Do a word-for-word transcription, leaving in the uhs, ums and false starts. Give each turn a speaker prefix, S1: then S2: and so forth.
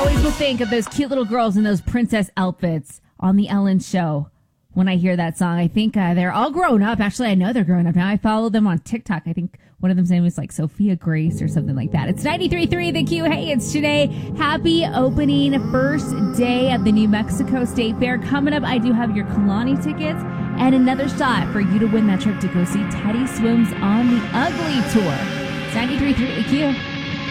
S1: always will think of those cute little girls in those princess outfits on the Ellen Show. When I hear that song, I think uh, they're all grown up. Actually, I know they're grown up now. I follow them on TikTok. I think one of them's name is like Sophia Grace or something like that. It's ninety-three point three The Q. Hey, it's Janae. Happy opening first day of the New Mexico State Fair. Coming up, I do have your Kalani tickets and another shot for you to win that trip to go see Teddy Swims on the Ugly Tour. It's ninety-three point three The Q.